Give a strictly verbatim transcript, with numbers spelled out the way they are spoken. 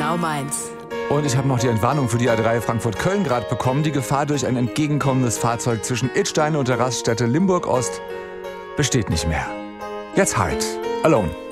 genau meins. Und ich habe noch die Entwarnung für die A drei Frankfurt-Köln gerade bekommen. Die Gefahr durch ein entgegenkommendes Fahrzeug zwischen Idstein und der Raststätte Limburg-Ost besteht nicht mehr. Jetzt halt. Alone.